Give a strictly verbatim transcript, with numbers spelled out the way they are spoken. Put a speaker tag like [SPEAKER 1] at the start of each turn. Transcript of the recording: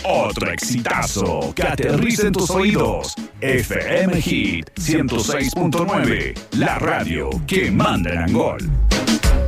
[SPEAKER 1] Otro exitazo que aterriza en tus oídos. F M Hit ciento seis punto nueve, la radio que manda en Angol.